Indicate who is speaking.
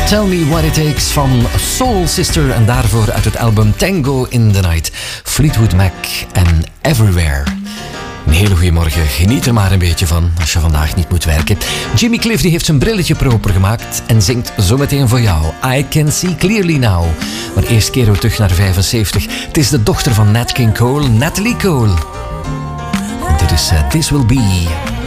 Speaker 1: Tell Me What It Takes van Soul Sister. En daarvoor uit het album Tango in the Night, Fleetwood Mac en Everywhere. Een hele goede morgen. Geniet er maar een beetje van als je vandaag niet moet werken. Jimmy Cliff die heeft zijn brilletje proper gemaakt en zingt zometeen voor jou I Can See Clearly Now. Maar eerst keren we terug naar 75. Het is de dochter van Nat King Cole, Natalie Cole. Dit is This Will Be.